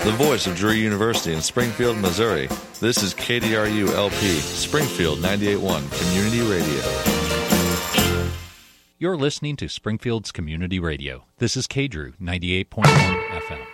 the voice of Drury University in Springfield, Missouri. This is KDRU-LP, Springfield 98.1 Community Radio. You're listening to Springfield's Community Radio. This is KDRU 98.1 FM.